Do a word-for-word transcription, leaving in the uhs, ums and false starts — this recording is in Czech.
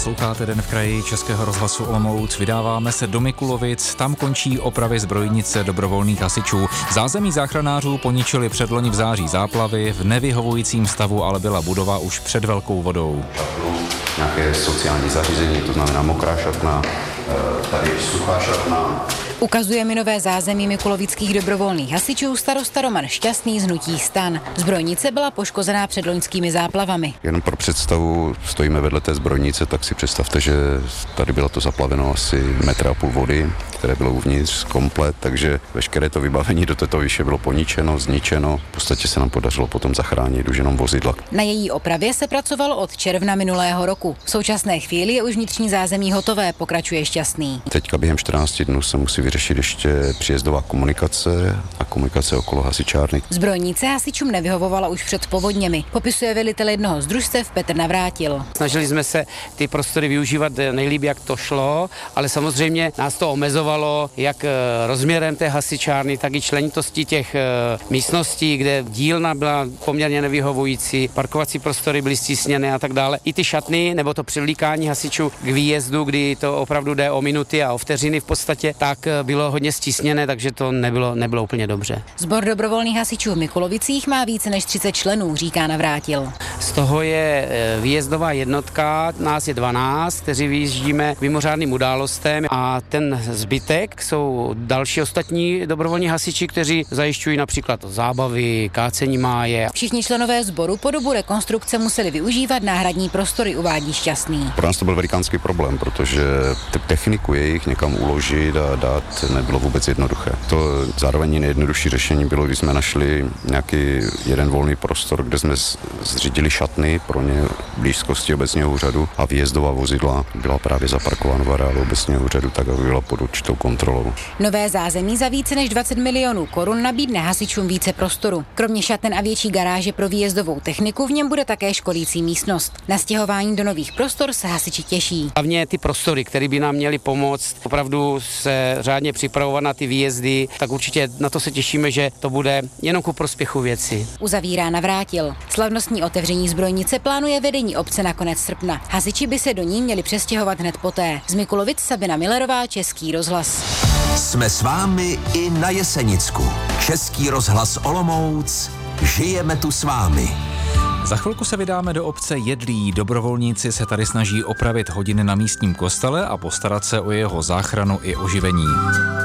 Posloucháte Den v kraji Českého rozhlasu Olomouc. Vydáváme se do Mikulovic, tam končí opravy zbrojnice dobrovolných hasičů. Zázemí záchranářů poničili předloni v září záplavy, v nevyhovujícím stavu ale byla budova už před velkou vodou. Nějaké sociální zařízení, to znamená mokrá šatna, tady suchá šatna. Ukazuje mi nové zázemí mikulovických dobrovolných hasičů starosta Roman Šťastný z hnutí STAN. Zbrojnice byla poškozená předloňskými záplavami. Jenom pro představu, stojíme vedle té zbrojnice, tak si představte, že tady bylo to zaplaveno asi metr a půl vody, které bylo uvnitř komplet, takže veškeré to vybavení do této výše bylo poničeno, zničeno. V podstatě se nám podařilo potom zachránit už jenom vozidla. Na její opravě se pracovalo od června minulého roku. V současné chvíli je už vnitřní zázemí hotové, pokračuje Šťastný. Teďka během čtrnácti dnů se musí vyřešit ještě příjezdová komunikace a komunikace okolo hasičárny. Zbrojnice hasičům nevyhovovala už před povodněmi, popisuje velitel jednoho z družstev Petr Navrátil. Snažili jsme se ty prostory využívat nejlíp, jak to šlo, ale samozřejmě nás to omezovalo jak rozměrem té hasičárny, tak i členitostí těch místností, kde dílna byla poměrně nevyhovující, parkovací prostory byly stísněné a tak dále. I ty šatny nebo to přivlíkání hasičů k výjezdu, kdy to opravdu jde o minuty a o vteřiny v podstatě, tak bylo hodně stísněné, takže to nebylo, nebylo úplně dobře. Sbor dobrovolných hasičů v Mikulovicích má více než třicet členů, říká Navrátil. Z toho je výjezdová jednotka, nás je dvanáct, kteří vyjíždíme k mimořádným událostem a ten zbytek jsou další ostatní dobrovolní hasiči, kteří zajišťují například zábavy, kácení máje. Všichni členové sboru po dobu rekonstrukce museli využívat náhradní prostory, uvádí Šťastný. Pro nás to byl velikánský problém, protože techniku jejich někam uložit a dát nebylo vůbec jednoduché. To zároveň nejjednodušší řešení bylo, když jsme našli nějaký jeden volný prostor, kde jsme zřídili šatny pro ně v blízkosti obecního úřadu a výjezdová vozidla byla právě zaparkována v areálu obecního úřadu, tak aby byla pod určitou kontrolou. Nové zázemí za více než dvacet milionů korun nabídne hasičům více prostoru. Kromě šaten a větší garáže pro výjezdovou techniku v něm bude také školící místnost. Na stěhování do nových prostor se hasiči těší. Hlavně ty prostory, které by nám měly pomoct opravdu se řádně připravovat na ty výjezdy, tak určitě na to se těšíme, že to bude jenom ku prospěchu věci. Uzavírá Navrátil. Slavnostní otevření zbrojnice plánuje vedení obce na konec srpna. Hasiči by se do ní měli přestěhovat hned poté. Z Mikulovic Sabina Millerová, Český rozhlas. Jsme s vámi i na Jesenicku. Český rozhlas Olomouc. Žijeme tu s vámi. Za chvilku se vydáme do obce Jedlí. Dobrovolníci se tady snaží opravit hodiny na místním kostele a postarat se o jeho záchranu i oživení.